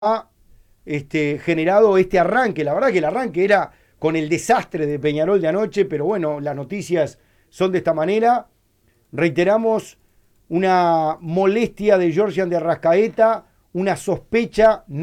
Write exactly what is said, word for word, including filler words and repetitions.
ha este, generado este arranque. La verdad que el arranque era con el desastre de Peñarol de anoche, pero bueno, las noticias son de esta manera. Reiteramos una molestia de Georgian de Arrascaeta, una sospecha.